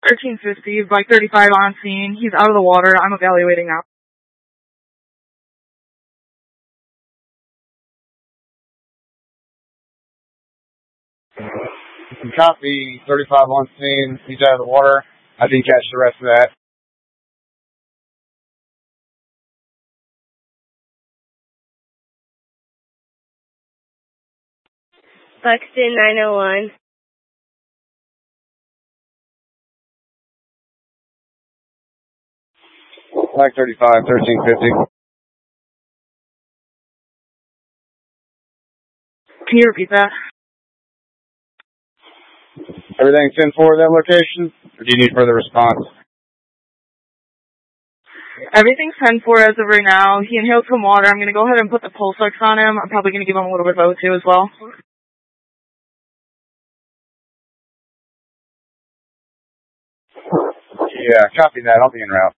1350, bike 35 on scene. He's out of the water. I'm evaluating now. Copy, 35 on scene. He's out of the water. I didn't catch the rest of that. Buxton 901. Bike 35, 1350. Can you repeat that? Everything's 10-4 at that location? Or do you need further response? Everything's 10-4 as of right now. He inhaled some water. I'm going to go ahead and put the pulse ox on him. I'm probably going to give him a little bit of O2 as well. Yeah, copy that. I'll be en route.